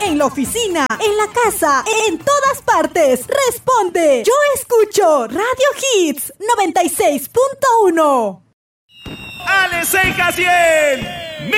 en la oficina, en la casa, en todas partes. Responde. Yo escucho Radio Hits 96.1. Ale Seca 100.